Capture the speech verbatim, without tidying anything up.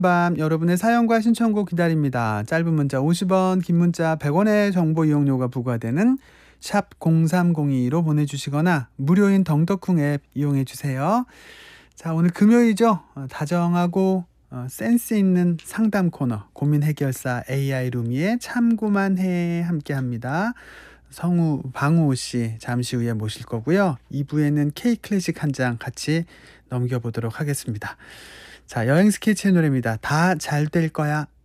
밤 여러분의 사연과 신청곡 기다립니다. 짧은 문자 오십 원, 긴 문자 백 원의 정보 이용료가 부과되는 샵 공삼공이로 보내주시거나 무료인 덩덕쿵 앱 이용해 주세요. 자, 오늘 금요일이죠. 어, 다정하고 어, 센스 있는 상담 코너 고민 해결사 에이아이 루미의 참고만 해 함께합니다. 성우 방우 씨 잠시 후에 모실 거고요. 이 부에는 K 클래식 한 장 같이 넘겨보도록 하겠습니다. 자, 여행 스케치의 노래입니다. 다 잘 될 거야.